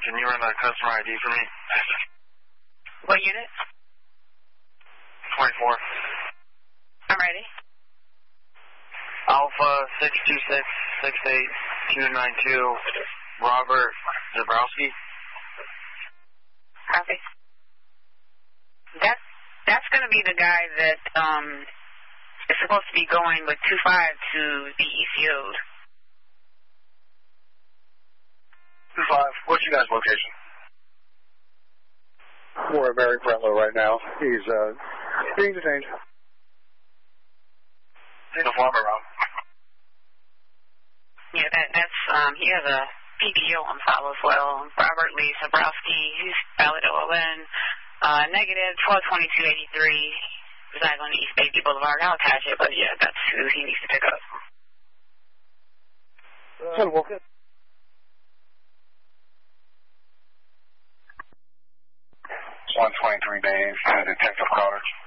can you run a customer ID for me? What unit? 24. I'm ready. Alpha 626-68292, Robert Zabrowski. Copy. That's going to be the guy that is supposed to be going with 25 to the ECO'd. 25. What's your guys' location? We're at Mary Brentlow right now. He's being detained. Need a farm around. Yeah, that's he has a PBO on file as well. Robert Lee Zabrowski, he's valid OLN, negative 122283, resides on East Baby Boulevard. I'll attach it, but yeah, that's who he needs to pick up. 123 days, Detective Carter.